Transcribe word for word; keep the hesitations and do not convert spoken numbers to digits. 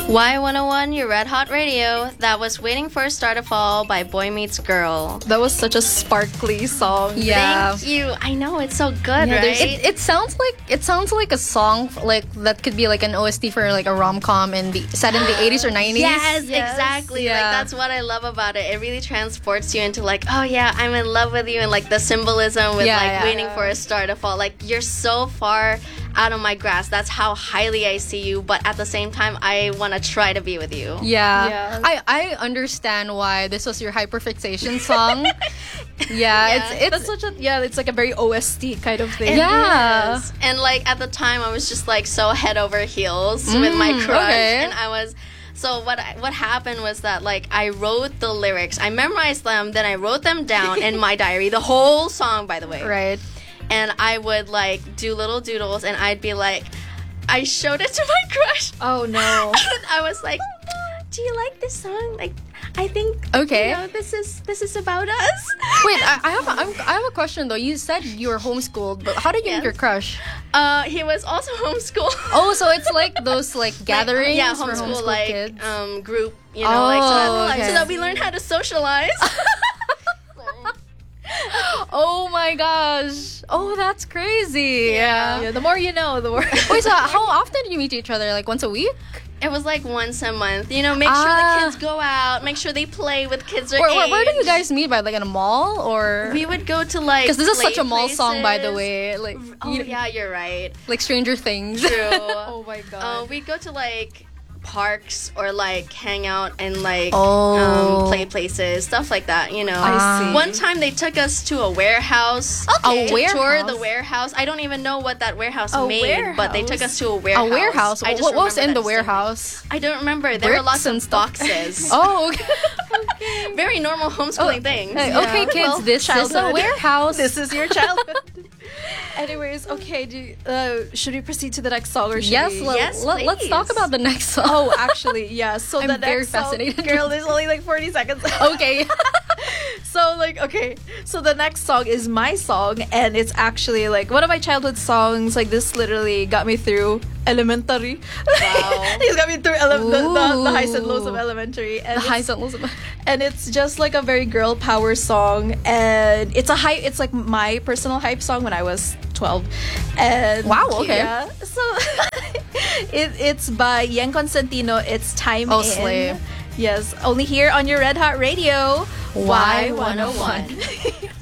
Y one oh one, your Red Hot Radio. That was Waiting for a Star to Fall by Boy Meets Girl. That was such a sparkly song. Yeah. Thank you. I know, it's so good, yeah, right? It, it sounds like it sounds like a song like that could be like an O S T for like a rom-com in the set in the eighties or nineties. Yes, yes. exactly. Yeah. Like that's what I love about it. It really transports you into like, oh yeah, I'm in love with you, and like the symbolism with yeah, like yeah. waiting for a star to fall. Like you're so far out of my grasp. That's how highly I see you, but at the same time I want to try to be with you. Yeah. Yeah. I, I understand why this was your hyperfixation song. yeah, Yeah. it's it's That's such a yeah. It's like a very O S T kind of thing. It Yeah. is. And like at the time I was just like so head over heels with my Mm, crush, okay. and I was so what I- what happened was that like I wrote the lyrics, I memorized them, then I wrote them down in my diary, the whole song, by the way. right. And I would like do little doodles, and I'd be like, I showed it to my crush. Oh no. And I was like, do you like this song? Like, I think Okay. you know, this is this is about us. Wait, I, I have a, I'm, I have a question though. You said you were homeschooled, but how did you Yes. meet your crush? Uh, he was also homeschooled. Oh, so it's like those like gatherings yeah, for homeschool homeschool like kids. um group, you know, like so that, Oh, okay. so that we learn how to socialize. Oh my gosh! Oh, that's crazy. Yeah. Yeah, the more you know, the more. Wait, so how often do you meet each other? Like once a week? It was like once a month. You know, make sure Ah. the kids go out, make sure they play with kids their Where, where, where do you age. guys meet by? Like in a mall or? We would go to like Because this is play such a mall song, by the places. way. Like, Oh you- yeah, you're right. like Stranger Things. True. Oh my god. Uh, we'd go to like parks or like hang out and like Oh. um, play places, stuff like that. You know. I see. One time they took us to a warehouse. Okay. to A Tour warehouse? the warehouse. I don't even know what that warehouse A made, but they took warehouse? us to a A warehouse. warehouse. I just What, what was remember in the that distinctly. warehouse? I don't remember. There were Bricks lots and of stuff? boxes. Oh, okay. Very normal homeschooling things. Hey, Yeah. okay, kids. Well, this is a childhood. warehouse. This is your childhood. Anyways, okay. Do you, uh, should we proceed to the next song or should yes. we? Let, Yes, let, us talk please. about the next song. Oh, actually, yeah. So I'm the very next song, fascinated. girl, there's only like forty seconds. Okay. So like okay, so the next song is my song, and it's actually like one of my childhood songs. Like this literally got me through elementary. Wow. He's got me through ele- the, the, the highs and lows of Ooh. elementary. And The it's- highs and lows. of- and it's just like a very girl power song, and it's a hype. It's like my personal hype song when I was twelve. And Wow, okay. yeah, so it, it's by Yen Constantino. It's Time Oh, In. slay. Yes, only here on your Red Hot Radio. Y one oh one.